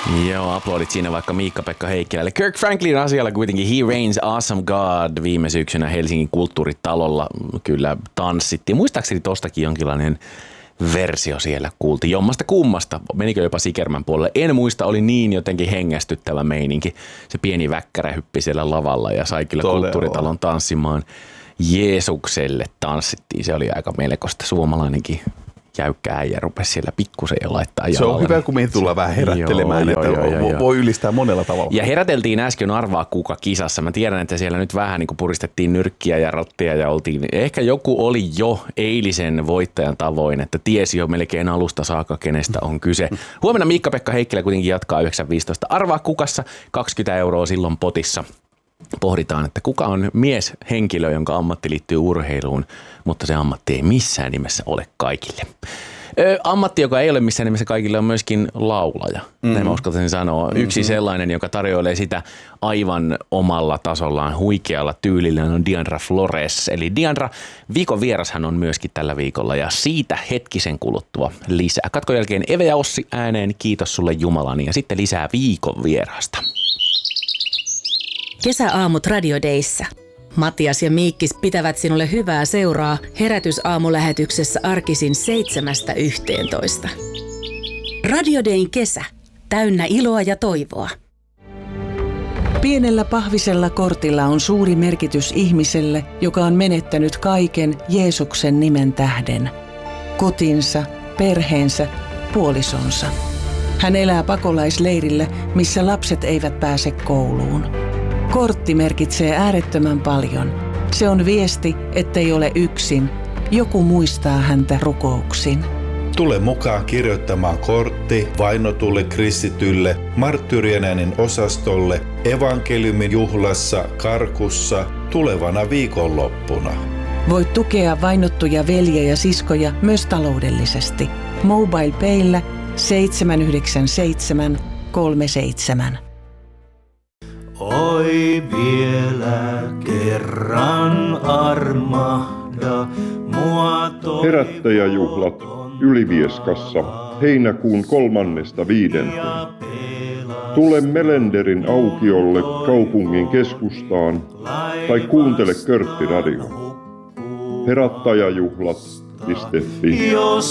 Joo, aplodit siinä vaikka Miikka-Pekka Heikkilälle. Kirk Franklin asialla kuitenkin He Reigns Awesome God viime syksynä Helsingin kulttuuritalolla kyllä tanssittiin. Muistaakseni tostakin jonkinlainen versio siellä kuultiin. Jommasta kummasta. Menikö jopa Sikermän puolelle? En muista, oli niin jotenkin hengästyttävä meininki. Se pieni väkkärä hyppi siellä lavalla ja sai kyllä kulttuuritalon tanssimaan. Jeesukselle tanssittiin. Se oli aika melkoista. Suomalainenkin jäykkä äijä rupesi siellä pikkusen jo laittaa jalalle. Se on hyvä, kun me tullaan vähän herättelemään, että voi ylistää monella tavalla. Ja heräteltiin äsken Arvaa kuka -kisassa. Mä tiedän, että siellä nyt vähän niin kuin puristettiin nyrkkiä ja rattia ja oltiin. Ehkä joku oli jo eilisen voittajan tavoin, että tiesi jo melkein alusta saakka, kenestä on kyse. Huomenna Miikka-Pekka Heikkilä kuitenkin jatkaa 9.15. Arvaa kukassa, 20 € silloin potissa. Pohditaan, että kuka on mieshenkilö, jonka ammatti liittyy urheiluun, mutta se ammatti ei missään nimessä ole kaikille. Ammatti, joka ei ole missään nimessä kaikille, on myöskin laulaja. Näin mä uskaltaisin sanoa. Yksi sellainen, joka tarjoilee sitä aivan omalla tasollaan, huikealla tyylillä, on Diandra Flores. Eli Diandra, viikon vierashan on myöskin tällä viikolla ja siitä hetkisen kuluttua lisää. Katkon jälkeen Eve ja Ossi ääneen, kiitos sulle Jumalani, ja sitten lisää viikon vierasta. Kesäaamut Radio Dayssä. Matias ja Miikkis pitävät sinulle hyvää seuraa Herätysaamulähetyksessä arkisin 7–11. Radio Dayn kesä. Täynnä iloa ja toivoa. Pienellä pahvisella kortilla on suuri merkitys ihmiselle, joka on menettänyt kaiken Jeesuksen nimen tähden. Kotinsa, perheensä, puolisonsa. Hän elää pakolaisleirillä, missä lapset eivät pääse kouluun. Kortti merkitsee äärettömän paljon. Se on viesti, ettei ole yksin. Joku muistaa häntä rukouksin. Tule mukaan kirjoittamaan kortti vainotulle kristitylle, marttyyrien äänen osastolle, evankeliumin juhlassa Karkussa tulevana viikonloppuna. Voit tukea vainottuja veljiä ja siskoja myös taloudellisesti. MobilePayllä 797 37. Oi vielä kerran armahda mua toivoa. Herättäjäjuhlat Ylivieskassa heinäkuun 3.5. Tule Melenderin aukiolle kaupungin keskustaan tai kuuntele Körtti Radio. Herättäjäjuhlat.fi.